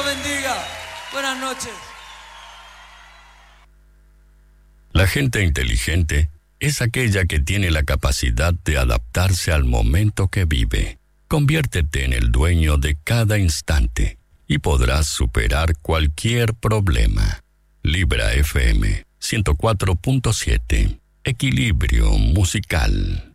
los bendiga. Buenas noches. La gente inteligente es aquella que tiene la capacidad de adaptarse al momento que vive. Conviértete en el dueño de cada instante y podrás superar cualquier problema. Libra FM 104.7. Equilibrio musical.